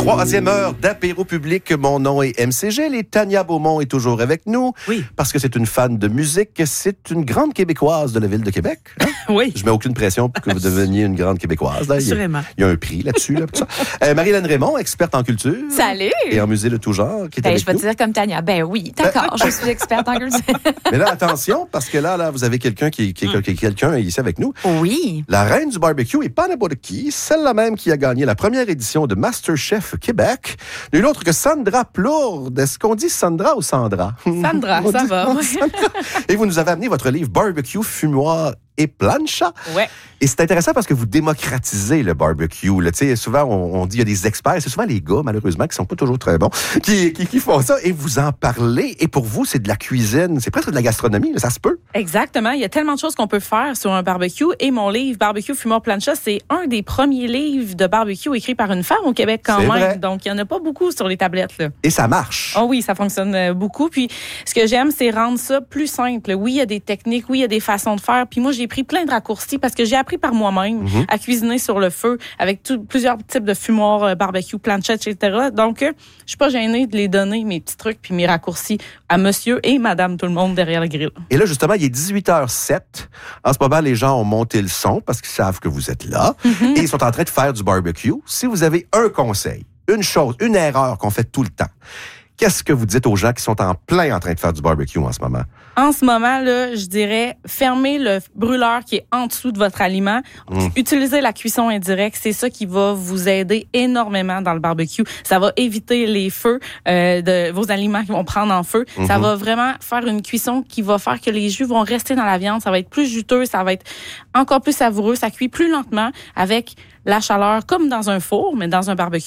Troisième heure d'apéro public. Mon nom est MCG. Et Tania Beaumont est toujours avec nous. Oui. Parce que c'est une fan de musique. C'est une grande Québécoise de la ville de Québec. Hein? Oui. Je mets aucune pression pour que vous deveniez une grande Québécoise. Assurément. Il y a un prix là-dessus. Là, tout ça. Marie-Hélène Raymond, experte en culture. Salut! Et en musée de tout genre, qui est avec Je vais nous. te dire comme Tania. Ben oui, d'accord, je suis experte en culture. Mais là, attention, parce que là vous avez quelqu'un qui est quelqu'un ici avec nous. Oui. La reine du barbecue est pas n'importe qui, celle-là même qui a gagné la première édition de MasterChef Québec. Nul autre que Sandra Plourde. Est-ce qu'on dit Sandra ou Sandra? Sandra, ça va. Sandra. Et vous nous avez amené votre livre Barbecue, fumoir et plancha. Ouais. Et c'est intéressant parce que vous démocratisez le barbecue. Là. Souvent, on dit qu'il y a des experts. C'est souvent les gars, malheureusement, qui sont pas toujours très bons, qui font ça. Et vous en parlez. Et pour vous, c'est de la cuisine. C'est presque de la gastronomie. Là. Ça se peut. Exactement. Il y a tellement de choses qu'on peut faire sur un barbecue. Et mon livre, Barbecue, fumoir, plancha, c'est un des premiers livres de barbecue écrits par une femme au Québec quand même. Vrai. Donc, il n'y en a pas beaucoup sur les tablettes. Là. Et ça marche. Oh oui, ça fonctionne beaucoup. Puis, ce que j'aime, c'est rendre ça plus simple. Oui, il y a des techniques. Oui, il y a des façons de faire. Puis moi, j'ai pris plein de raccourcis parce que j'ai appris par moi-même à cuisiner sur le feu avec plusieurs types de fumoirs, barbecue, plancha, etc. Donc, je suis pas gênée de les donner, mes petits trucs puis mes raccourcis à monsieur et madame tout le monde derrière le grill. Et là, justement, il est 18h07. En ce moment, les gens ont monté le son parce qu'ils savent que vous êtes là. Et ils sont en train de faire du barbecue. Si vous avez un conseil, une chose, une erreur qu'on fait tout le temps, qu'est-ce que vous dites aux gens qui sont en plein en train de faire du barbecue en ce moment? En ce moment, là, je dirais, fermez le brûleur qui est en dessous de votre aliment. Utilisez la cuisson indirecte. C'est ça qui va vous aider énormément dans le barbecue. Ça va éviter les feux de vos aliments qui vont prendre en feu. Ça va vraiment faire une cuisson qui va faire que les jus vont rester dans la viande. Ça va être plus juteux, ça va être encore plus savoureux. Ça cuit plus lentement avec la chaleur, comme dans un four, mais dans un barbecue.